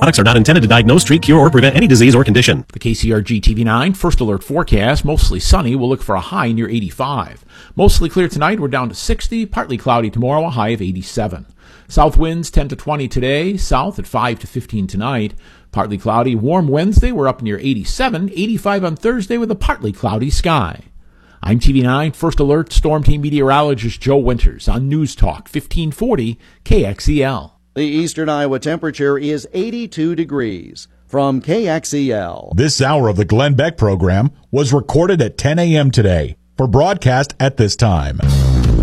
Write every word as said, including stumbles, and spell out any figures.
products are not intended to diagnose, treat, cure, or prevent any disease or condition. The K C R G T V nine First Alert forecast, mostly sunny. We'll look for a high near eighty-five. Mostly clear tonight. We're down to sixty. Partly cloudy tomorrow, a high of eighty-seven. South winds ten to twenty today. South at five to fifteen tonight. Partly cloudy. Warm Wednesday. We're up near eighty-seven. eighty-five on Thursday with a partly cloudy sky. I'm T V nine First Alert Storm Team meteorologist Joe Winters on News Talk fifteen forty K X E L. The eastern Iowa temperature is eighty-two degrees. From K X E L. This hour of the Glenn Beck program was recorded at ten a.m. today for broadcast at this time.